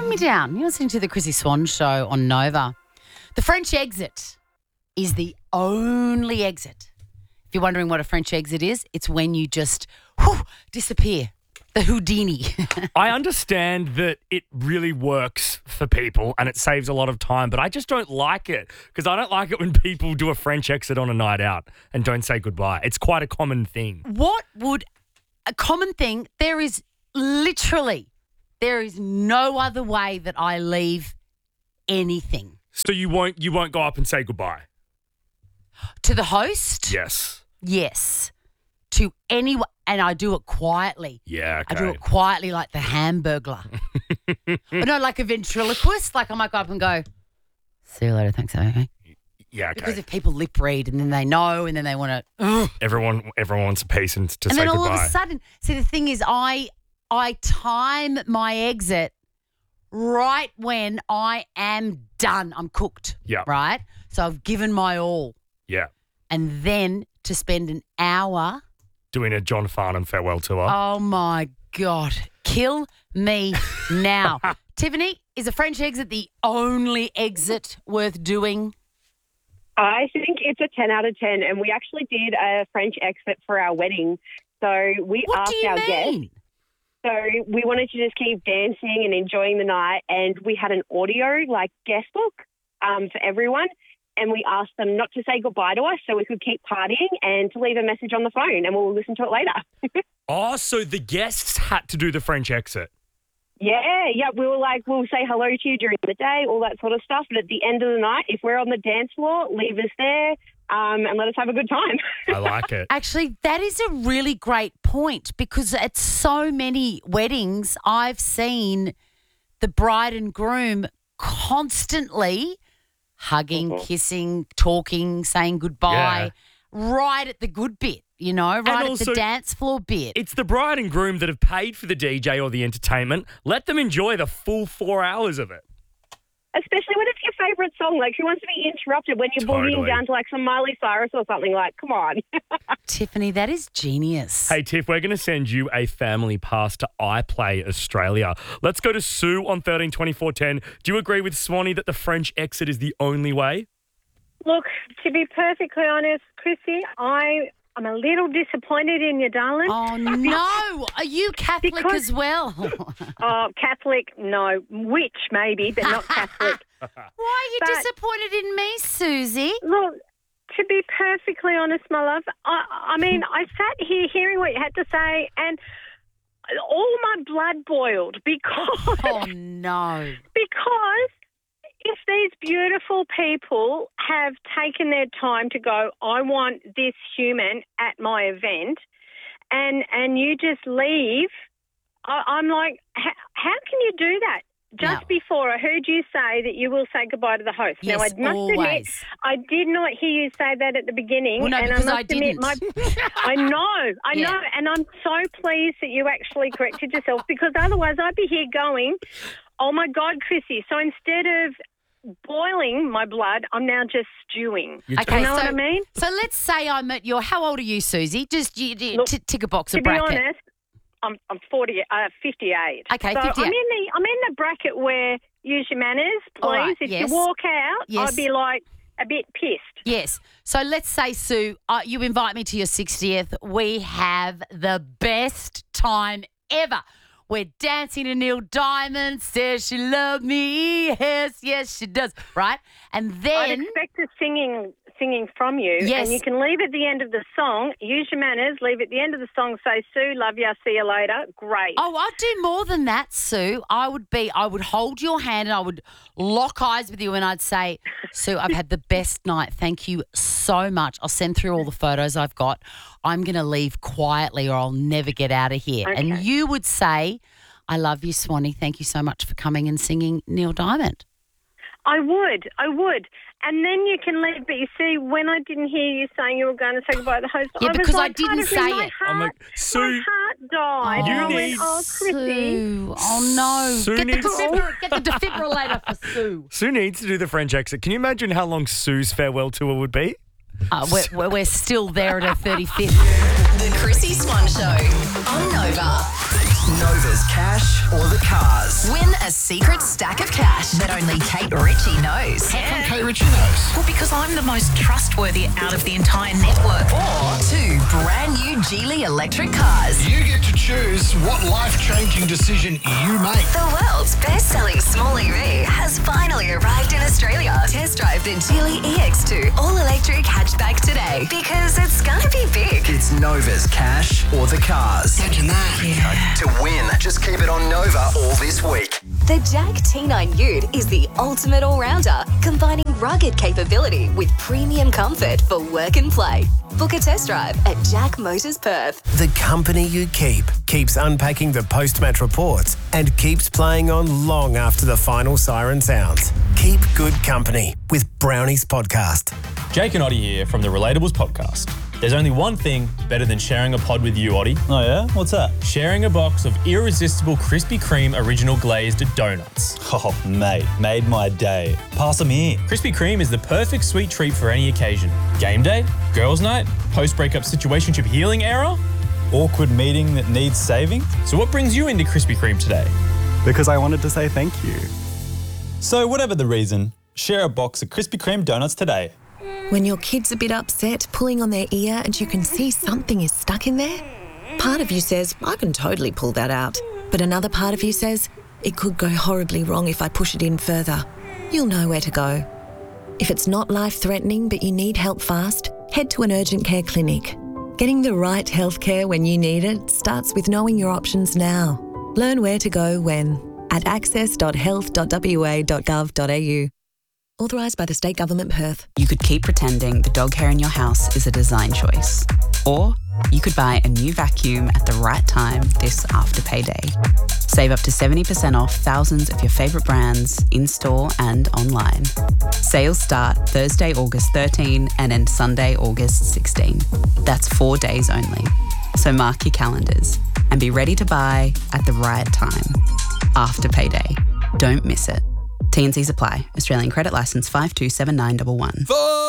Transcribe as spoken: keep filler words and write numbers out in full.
calm me down. You're listening to the Chrissy Swan Show on Nova. The French exit is the only exit. If you're wondering what a French exit is, it's when you just whew, disappear. The Houdini. I understand that it really works for people and it saves a lot of time, but I just don't like it because I don't like it when people do a French exit on a night out and don't say goodbye. It's quite a common thing. What would a common thing? There is literally, there is no other way that I leave anything. So you won't you won't go up and say goodbye? To the host? Yes. Yes. To anyone, and I do it quietly. Yeah, okay. I do it quietly like the Hamburglar. But no, like a ventriloquist. Like I might go up and go, see you later, thanks, okay? Yeah, okay. Because if people lip read and then they know and then they want to... Everyone everyone wants a piece and to and say then all goodbye. of a sudden, see, the thing is I I time my exit right when I am done. I'm cooked, Yeah. right? So I've given my all. Yeah. And then to spend an hour... Doing a John Farnham farewell tour. Oh, my God. Kill me now. Tiffany, is a French exit the only exit worth doing? I think it's a ten out of ten, and we actually did a French exit for our wedding. So we What asked do you our mean? guests. So we wanted to just keep dancing and enjoying the night, and we had an audio, like, guest book um, for everyone, and we asked them not to say goodbye to us so we could keep partying and to leave a message on the phone, and we'll listen to it later. Oh, so the guests had to do the French exit. Yeah, yeah. We were like, we'll say hello to you during the day, all that sort of stuff. But at the end of the night, if we're on the dance floor, leave us there um, and let us have a good time. I like it. Actually, that is a really great point because at so many weddings, I've seen the bride and groom constantly hugging, Mhm. kissing, talking, saying goodbye, right at the good bit, you know, right at also- the dance floor bit. It's the bride and groom that have paid for the D J or the entertainment. Let them enjoy the full four hours of it. Especially when it's your favourite song. Like, who wants to be interrupted when you're Totally. boogieing down to, like, some Miley Cyrus or something? Like, come on. Tiffany, that is genius. Hey, Tiff, we're going to send you a family pass to iPlay Australia. Let's go to Sue on thirteen twenty-four ten. Do you agree with Swanee that the French exit is the only way? Look, to be perfectly honest, Chrissy, I am a little disappointed in you, darling. Oh, no. Are you Catholic Because- as well? Oh, Catholic, no. Witch, maybe, but not Catholic. Why are you But- disappointed in me, Susie? Look, to be perfectly honest, my love, I, I mean, I sat here hearing what you had to say and all my blood boiled because... Oh, no. Because if these beautiful people have taken their time to go, I want this human at my event, and and you just leave, I, I'm like, how, how can you do that? Just No. before, I heard you say that you will say goodbye to the host. Yes, now, I must admit, always. I did not hear you say that at the beginning. Well, no, and because I I must admit, didn't. my I know, I Yeah. know, and I'm so pleased that you actually corrected yourself because otherwise I'd be here going, oh my God, Chrissy. So instead of boiling my blood, I'm now just stewing. You Okay, You know so, what I mean? So let's say I'm at your. How old are you, Susie? Just you, you, Look, t- tick a box To of be bracket. honest, I'm I'm forty, uh, fifty-eight. Okay, so fifty-eight. I'm in the I'm in the bracket where use your manners, please. All right, if yes. you walk out, Yes. I'd be like a bit pissed. Yes. So let's say, Sue, uh, you invite me to your sixtieth. We have the best time ever. We're dancing to Neil Diamond. Says she loved me. Yes, yes, she does. Right? And I'd then. expect a singing singing from you, Yes. and you can leave at the end of the song. Use your manners. Leave at the end of the song. Say, Sue, love ya. See you later. Great. Oh, I'd do more than that, Sue. I would be, I would hold your hand and I would lock eyes with you and I'd say, Sue, I've had the best night. Thank you so much. I'll send through all the photos I've got. I'm going to leave quietly or I'll never get out of here. Okay. And you would say, I love you, Swanee. Thank you so much for coming and singing Neil Diamond. I would, I would. And then you can leave. But you see, when I didn't hear you saying you were going to say goodbye to the host, Yeah, I was because I like, didn't part of me, say my it. Heart, I'm like, my Sue, heart died. You and I need- went, oh, Chrissy. Sue. Oh, no. Sue get, the needs- defibr- get the defibrillator for Sue. Sue needs to do the French exit. Can you imagine how long Sue's farewell tour would be? Uh, we're, we're, we're still there at her thirty-fifth. The Chrissy Swan Show on Nova. Nova's cash or the cars. Win a secret stack of cash that only Kate Ritchie knows. How come Kate Ritchie knows? Well, because I'm the most trustworthy out of the entire network. Or two brand new Geely electric cars. You get to choose what life-changing decision you make. The world's best-selling small E V has finally arrived in Australia. Test drive the Geely E X two all-electric hatchback today because it's gonna be big. It's Nova's cash or the cars. Imagine that. Yeah. To win, just keep it on Nova all this week. The Jag T nine Ute is the ultimate all-rounder, combining rugged capability with premium comfort for work and play. Book a test drive at Jack Motors Perth. The company you keep keeps unpacking the post-match reports and keeps playing on long after the final siren sounds. Keep good company with Brownies Podcast. Jake and Oddie here from the Relatables Podcast. There's only one thing better than sharing a pod with you, Oddie. Oh yeah? What's that? Sharing a box of irresistible Krispy Kreme original glazed donuts. Oh, mate, made my day. Pass them here. Krispy Kreme is the perfect sweet treat for any occasion. Game day, girls' night, post-breakup situationship healing era. Awkward meeting that needs saving? So what brings you into Krispy Kreme today? Because I wanted to say thank you. So whatever the reason, share a box of Krispy Kreme donuts today. When your kid's a bit upset, pulling on their ear and you can see something is stuck in there, part of you says, I can totally pull that out. But another part of you says, it could go horribly wrong if I push it in further. You'll know where to go. If it's not life-threatening but you need help fast, head to an urgent care clinic. Getting the right healthcare when you need it starts with knowing your options now. Learn where to go when at access dot health dot w a dot gov dot a u. Authorised by the State Government Perth. You could keep pretending the dog hair in your house is a design choice. Or you could buy a new vacuum at the right time this after payday. Save up to seventy percent off thousands of your favourite brands in-store and online. Sales start Thursday, August thirteenth and end Sunday, August sixteenth. That's four days only. So mark your calendars and be ready to buy at the right time. After payday. Don't miss it. T and Cs apply. Australian credit licence five two seven nine one one.